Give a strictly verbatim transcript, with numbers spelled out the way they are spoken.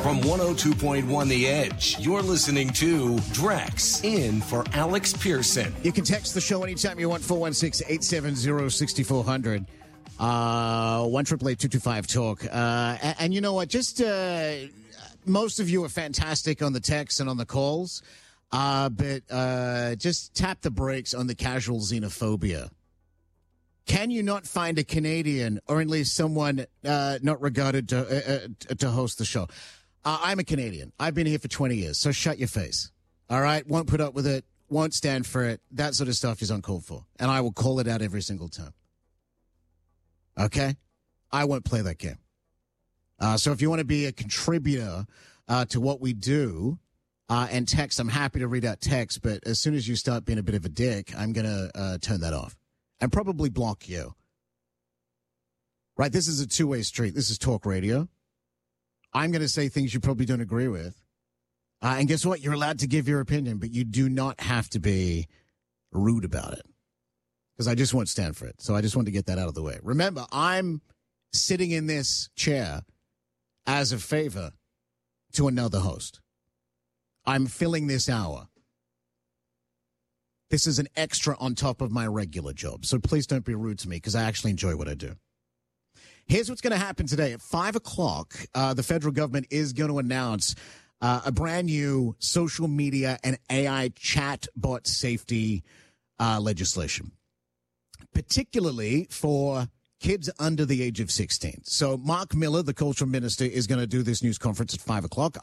From one oh two point one The Edge, you're listening to Drex, in for Alex Pearson. You can text the show anytime you want, four one six, eight seven zero, six four zero zero. Uh, one triple eight two two five talk. Uh, and, and you know what? Just uh, most of you are fantastic on the texts and on the calls, uh, but uh, just tap the brakes on the casual xenophobia. Can you not find a Canadian, or at least someone uh, not regarded to uh, to host the show? Uh, I'm a Canadian. I've been here for twenty years, so shut your face. All right? Won't put up with it. Won't stand for it. That sort of stuff is uncalled for, and I will call it out every single time. Okay? I won't play that game. Uh, so if you want to be a contributor uh, to what we do uh, and text, I'm happy to read out text, but as soon as you start being a bit of a dick, I'm going to uh, turn that off and probably block you. Right? This is a two-way street. This is talk radio. I'm going to say things you probably don't agree with. Uh, and guess what? You're allowed to give your opinion, but you do not have to be rude about it. Because I just won't stand for it. So I just wanted to get that out of the way. Remember, I'm sitting in this chair as a favor to another host. I'm filling this hour. This is an extra on top of my regular job. So please don't be rude to me, because I actually enjoy what I do. Here's what's going to happen today. At five o'clock, uh, the federal government is going to announce uh, a brand new social media and A I chatbot safety uh, legislation, particularly for kids under the age of sixteen. So Mark Miller, the cultural minister, is going to do this news conference at five o'clock.